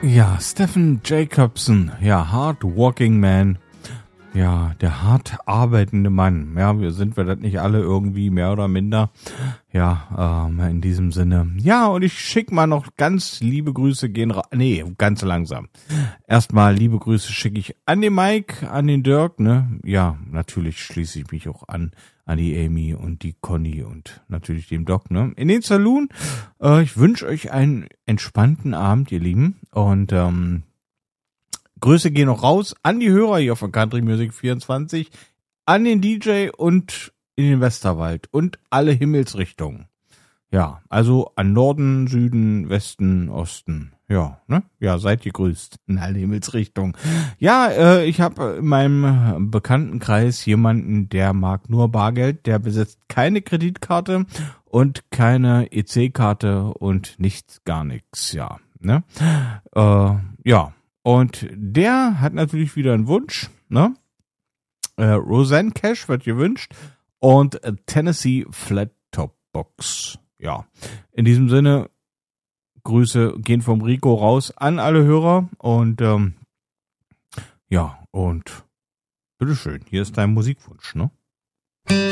Ja, Stephen Jacobson, ja, Hard Working Man, ja, der hart arbeitende Mann. Ja, sind wir das nicht alle irgendwie mehr oder minder? Ja, in diesem Sinne. Ja, und ich schick mal noch ganz liebe Grüße ganz langsam. Erstmal liebe Grüße schicke ich an den Mike, an den Dirk, ne? Ja, natürlich schließe ich mich auch an die Amy und die Conny und natürlich dem Doc, ne? In den Saloon. Ich wünsche euch einen entspannten Abend, ihr Lieben. Und Grüße gehen noch raus an die Hörer hier von Country Music 24, an den DJ und in den Westerwald und alle Himmelsrichtungen. Ja, also an Norden, Süden, Westen, Osten. Ja, ne? Ja, seid gegrüßt in alle Himmelsrichtungen. Ja, ich habe in meinem Bekanntenkreis jemanden, der mag nur Bargeld, der besitzt keine Kreditkarte und keine EC-Karte und nichts, gar nichts, ja, ne? Ja. Und der hat natürlich wieder einen Wunsch, ne? Roseanne Cash wird gewünscht und Tennessee Flat Top Box. Ja, in diesem Sinne, Grüße gehen vom Rico raus an alle Hörer und ja, und bitteschön, hier ist dein Musikwunsch, ne?